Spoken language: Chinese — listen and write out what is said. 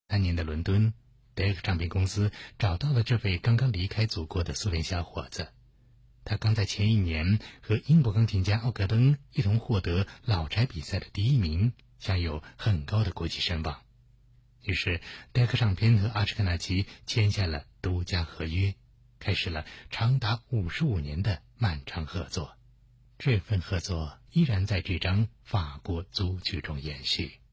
3年的伦敦，德克唱片公司找到了这位刚刚离开祖国的苏联小伙子。他刚在前1年和英国钢琴家奥格登一同获得老柴比赛的第1名，享有很高的国际声望。于是德克唱片和阿什肯纳奇签下了独家合约，开始了长达55年的漫长合作。这份合作依然在这张法国组曲中延续。